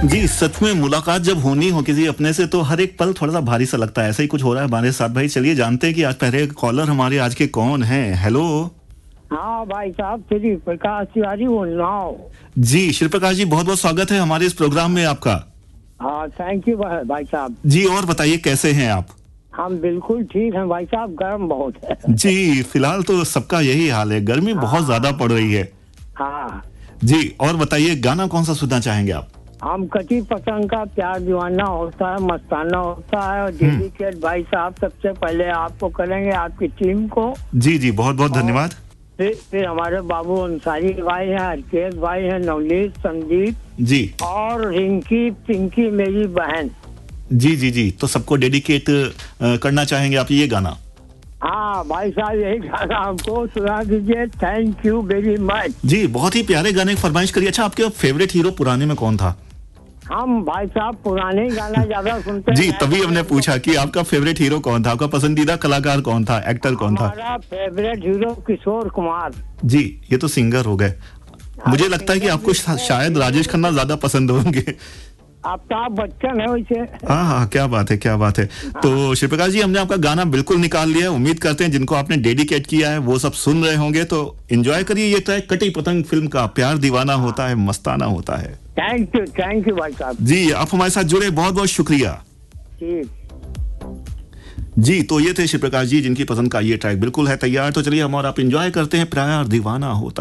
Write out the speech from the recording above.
जी, सच में मुलाकात जब होनी हो किसी अपने से तो हर एक पल थोड़ा-सा भारी सा लगता है। ऐसा ही कुछ हो रहा है हमारे साथ भाई। चलिए जानते हैं कि आज पहले कॉलर हमारे आज के कौन हैं। हेलो। हाँ भाई साहब, श्री प्रकाश तिवारी बोल रहा हूँ। जी, श्री प्रकाश जी बहुत-बहुत स्वागत है हमारे इस प्रोग्राम में आपका। हाँ, थैंक यू भाई साहब। जी, और बताइए कैसे हैं आप? हम बिल्कुल ठीक हैं भाई साहब, गर्म बहुत है। जी, फिलहाल तो सबका यही हाल है, गर्मी बहुत ज़्यादा पड़ रही है। हाँ, जी, और बताइए गाना कौन-सा सुनना चाहेंगे आप? हम कटी पतंग का प्यार दीवाना होता है, मस्ताना होता है, और डेडिकेट भाई साहब सबसे पहले आपको करेंगे, आपकी टीम को। जी, जी, बहुत-बहुत धन्यवाद। फिर हमारे बाबू अंसारी भाई हैं, हरकेश भाई हैं, नवनीत, संदीप जी। और रिंकी पिंकी मेरी बहन। जी, जी, जी, तो सबको डेडिकेट करना चाहेंगे आप ये गाना? हाँ भाई साहब, यही गाना हमको सुना दीजिए। Thank you very much. जी, बहुत ही प्यारे गाने की फरमाइश करिए। अच्छा, आपके फेवरेट हीरो पुराने में कौन था? हम भाई साहब पुराने ही गाना ज्यादा सुनते हैं। जी, तभी हमने पूछा कि आपका फेवरेट हीरो कौन था, आपका पसंदीदा कलाकार कौन था, एक्टर कौन था? हमारा फेवरेट हीरो किशोर कुमार। जी, ये तो सिंगर हो गए। मुझे लगता है कि आपको शायद राजेश खन्ना ज्यादा पसंद होंगे। अमिताभ बच्चन है वैसे। हाँ हाँ, क्या बात है, क्या बात है। तो श्री प्रकाश जी, हमने आपका गाना बिल्कुल निकाल लिया है। उम्मीद करते हैं जिनको आपने डेडिकेट किया है वो सब सुन रहे होंगे, तो एंजॉय करिए ये ट्रैक कटी पतंग फिल्म का। प्यार दीवाना होता है, मस्ताना होता है। थैंक यू भाई साहब। जी, आप हमारे साथ जुड़े, बहुत बहुत शुक्रिया। ठीक। जी, तो ये थे श्री प्रकाश जी जिनकी पसंद का ये ट्रैक बिल्कुल है तैयार। तो चलिए हम और आप एंजॉय करते हैं प्यार दीवाना होता है।